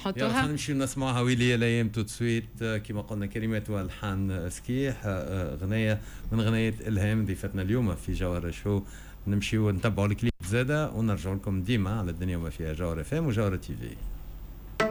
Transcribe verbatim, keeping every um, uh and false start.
نحطوها. خلينا نمشي نسمعها ويلي الايام تو سويت كما قلنا كلمات والحان سكيح غنيه من غنية الهام ضيفتنا اليوم في جوهر شو. نمشي ونتبعوا الكليب زاده ونرجع لكم ديما على الدنيا وما فيها جوهر اف ام وجوهر تي في.